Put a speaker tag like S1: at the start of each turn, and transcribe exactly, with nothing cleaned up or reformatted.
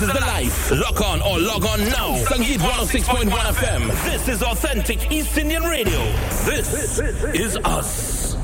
S1: is the life. Lock on or log on now. Sangeet one oh six point one F M. This is authentic East Indian radio. This is us.